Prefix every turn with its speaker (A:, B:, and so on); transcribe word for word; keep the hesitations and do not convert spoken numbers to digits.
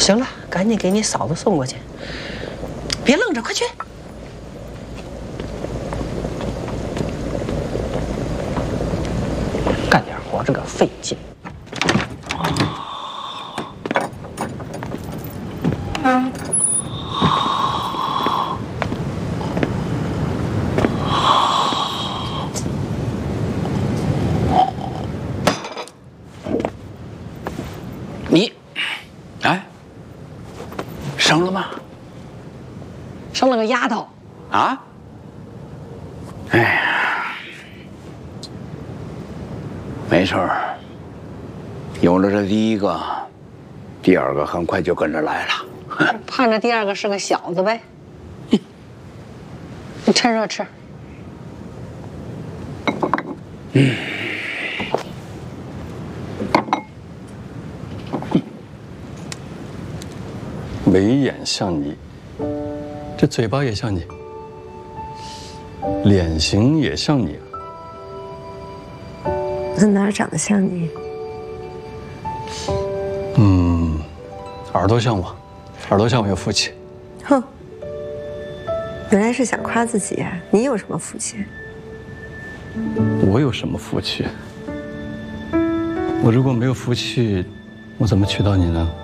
A: 行了，赶紧给你嫂子送过去，别愣着，快去。干点活这个费劲。嗯。 你，哎，生了吗？
B: 生了个丫头。
A: 啊？哎呀，没事儿。有了这第一个，第二个很快就跟着来了。
B: 盼着第二个是个小子呗。你趁热吃。嗯。
C: 眉眼像你，这嘴巴也像你，脸型也像你啊。
D: 我哪儿长得像你？
C: 嗯，耳朵像我，耳朵像我有福气。
D: 哼，原来是想夸自己呀！你有什么福气？
C: 我有什么福气？我如果没有福气，我怎么娶到你呢？